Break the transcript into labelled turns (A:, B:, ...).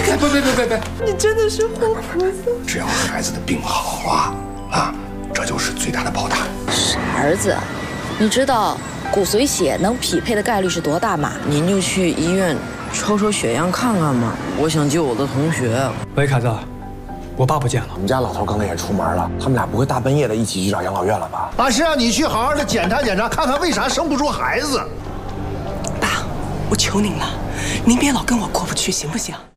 A: 别！
B: 你真的是活菩萨。
A: 只要孩子的病好了，这就是最大的报答。
C: 傻儿子，你知道骨髓血能匹配的概率是多大吗？
D: 您就去医院抽抽血样看看嘛。我想救我的同学。
E: 喂，凯子，我爸不见了。
F: 我们家老头刚才也出门了，他们俩不会大半夜的一起去找养老院了吧？
G: 俺是让你去好好的检查检查，看看为啥生不出孩子。
B: 爸，我求您了，您别老跟我过不去，行不行？